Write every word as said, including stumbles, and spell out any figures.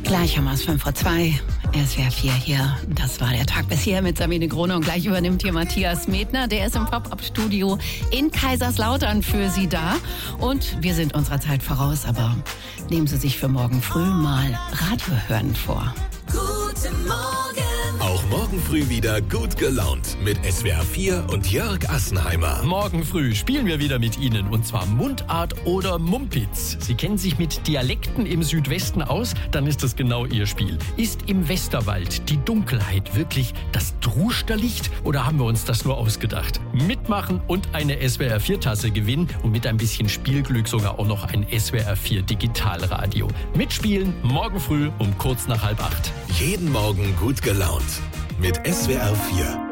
Gleich haben wir es fünf vor zwei. S W R vier hier. Das war der Tag bisher mit Sabine Krone. Und gleich übernimmt hier Matthias Medner. Der ist im Pop-Up-Studio in Kaiserslautern für Sie da. Und wir sind unserer Zeit voraus. Aber nehmen Sie sich für morgen früh mal Radio hören vor. Guten Morgen. Auch morgen früh wieder gut gelaunt mit S W R vier und Jörg Assenheimer. Morgen früh spielen wir wieder mit Ihnen, und zwar Mundart oder Mumpitz. Sie kennen sich mit Dialekten im Südwesten aus, dann ist das genau Ihr Spiel. Ist im Westerwald die Dunkelheit wirklich das Trusterlicht oder haben wir uns das nur ausgedacht? Mitmachen und eine S W R vier Tasse gewinnen und mit ein bisschen Spielglück sogar auch noch ein S W R vier Digitalradio. Mitspielen morgen früh um kurz nach halb acht. Jeden Morgen gut gelaunt mit S W R vier.